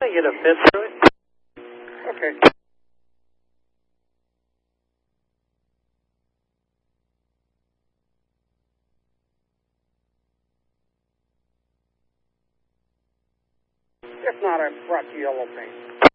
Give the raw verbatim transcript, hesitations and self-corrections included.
I get a fifth to it? Okay. If not, I brought you yellow paint.